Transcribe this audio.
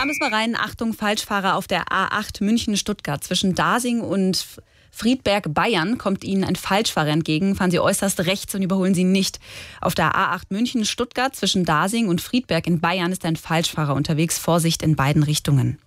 Da müssen wir rein. Achtung, Falschfahrer auf der A8 München-Stuttgart. Zwischen Dasing und Friedberg, Bayern, kommt Ihnen ein Falschfahrer entgegen. Fahren Sie äußerst rechts und überholen Sie nicht. Auf der A8 München-Stuttgart zwischen Dasing und Friedberg in Bayern ist ein Falschfahrer unterwegs. Vorsicht in beiden Richtungen.